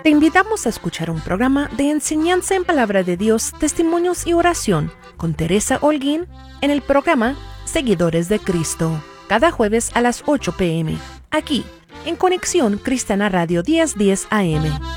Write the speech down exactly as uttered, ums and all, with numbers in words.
Te invitamos a escuchar un programa de enseñanza en Palabra de Dios, Testimonios y Oración con Teresa Holguín en el programa Seguidores de Cristo, cada jueves a las ocho p m, aquí en Conexión Cristiana Radio diez diez A M.